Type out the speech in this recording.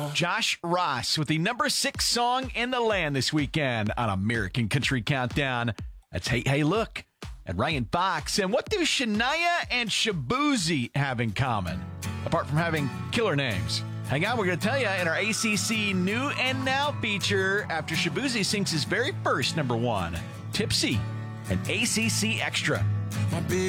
Josh Ross with the number 6 song in the land this weekend on American Country Countdown. That's Hey Hey Look and Ryan Fox. And what do Shania and Shaboozey have in common, apart from having killer names? Hang on, we're going to tell you in our ACC New and Now feature after Shaboozey sings his very first number 1, Tipsy, an ACC Extra. My big